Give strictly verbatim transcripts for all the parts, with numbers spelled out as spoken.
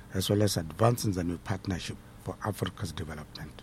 as well as advancing the new partnership for Africa's development.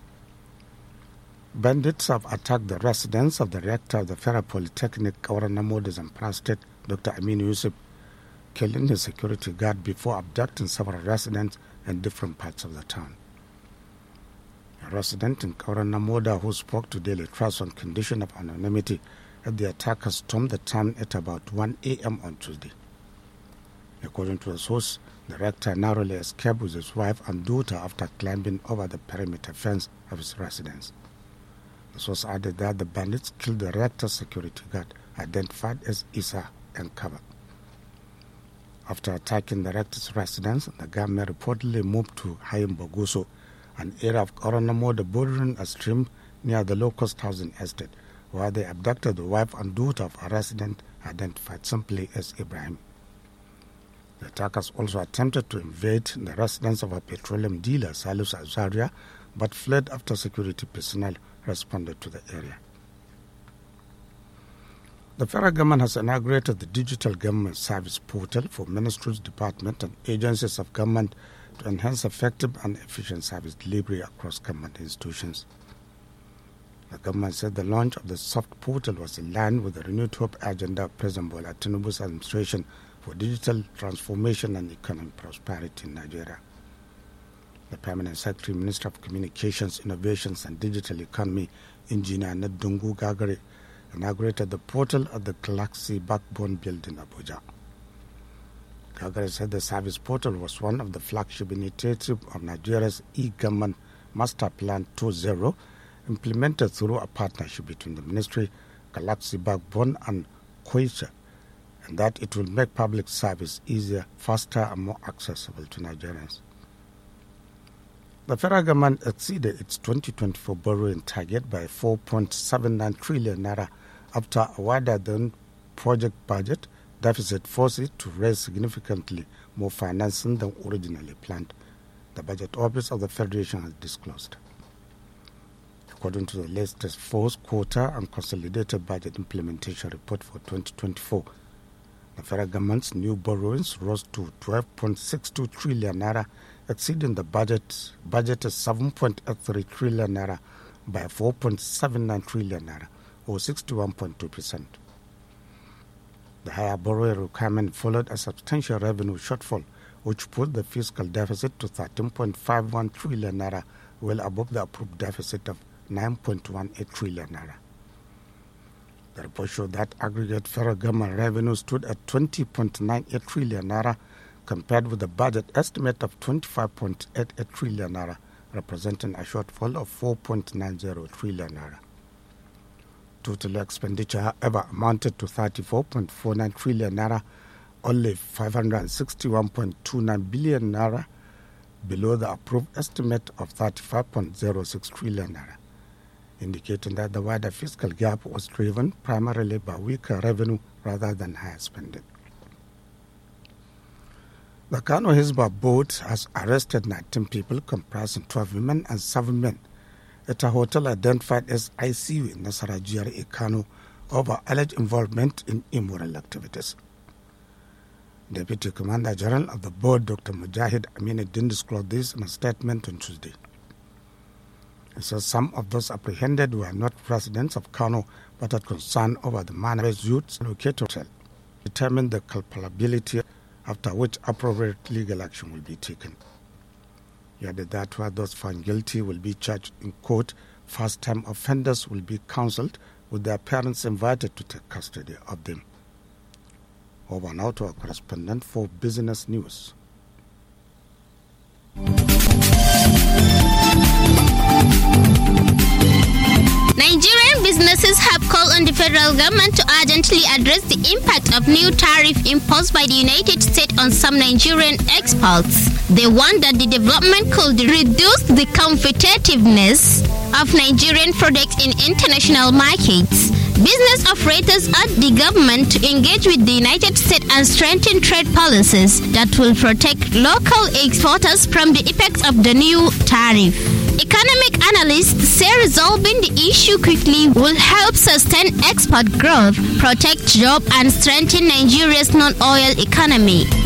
Bandits have attacked the residence of the rector of the Federal Polytechnic, Kaurana Namoda, Zamfara State, Doctor Amin Yusuf, killing his security guard before abducting several residents in different parts of the town. A resident in Kaurana Namoda who spoke to Daily Trust on condition of anonymity said the attackers stormed the town at about one a.m. on Tuesday. According to a source, the rector narrowly escaped with his wife and daughter after climbing over the perimeter fence of his residence. The source added that the bandits killed the rector's security guard, identified as Isa Nkaba. After attacking the rector's residence, the gunmen reportedly moved to Hayim Boguso, an area of Kaurana Namoda bordering a stream near the locust housing estate, where they abducted the wife and daughter of a resident identified simply as Ibrahim. The attackers also attempted to invade the residence of a petroleum dealer, Salus Azaria, but fled after security personnel responded to the area. The federal government has inaugurated the Digital Government Service Portal for ministries, departments, and agencies of government to enhance effective and efficient service delivery across government institutions. The government said the launch of the soft portal was in line with the renewed hope agenda of President Bola Tinubu's administration for digital transformation and economic prosperity in Nigeria. The Permanent Secretary, Minister of Communications, Innovations and Digital Economy, Engineer Nedungu Gagari, inaugurated the portal at the Galaxy Backbone Building, Abuja. Gagari said the service portal was one of the flagship initiatives of Nigeria's e-government master plan two point oh, implemented through a partnership between the ministry, Galaxy Backbone and Koisha, and that it will make public service easier, faster and more accessible to Nigerians. The federal government exceeded its twenty twenty-four borrowing target by four point seven nine trillion naira after a wider-than project budget deficit forced it to raise significantly more financing than originally planned, the Budget Office of the Federation has disclosed. According to the latest fourth quarter and consolidated budget implementation report for twenty twenty-four, the federal government's new borrowings rose to twelve point six two trillion naira, exceeding the budget budgeted seven point eight three trillion naira by four point seven nine trillion naira, or sixty-one point two percent. The higher borrowing requirement followed a substantial revenue shortfall, which put the fiscal deficit to thirteen point five one trillion naira, well above the approved deficit of nine point one eight trillion naira. The report showed that aggregate federal government revenue stood at twenty point nine eight trillion naira, compared with the budget estimate of twenty-five point eight eight trillion naira, representing a shortfall of four point nine zero trillion naira. Total expenditure, however, amounted to thirty-four point four nine trillion naira, only five hundred sixty-one point two nine billion naira below the approved estimate of thirty-five point zero six trillion naira, indicating that the wider fiscal gap was driven primarily by weaker revenue rather than higher spending. The Kano Hizbah board has arrested nineteen people comprising twelve women and seven men at a hotel identified as I C U in Nasara G R A Kano over alleged involvement in immoral activities. Deputy Commander General of the board, Doctor Mujahid Aminuddin, disclosed this in a statement on Tuesday. He says some of those apprehended were not residents of Kano but had concern over the manner youths located hotel, determine the culpability, after which appropriate legal action will be taken. He added that where those found guilty will be charged in court, first-time offenders will be counseled with their parents invited to take custody of them. Over now to our correspondent for Business News. Nigerian businesses have called on the federal government to urgently address the impact of new tariff imposed by the United States on some Nigerian exports. They want that the development could reduce the competitiveness of Nigerian products in international markets. Business operators urge the government to engage with the United States and strengthen trade policies that will protect local exporters from the effects of the new tariff. Economic analysts say resolving the issue quickly will help sustain export growth, protect jobs, and strengthen Nigeria's non-oil economy.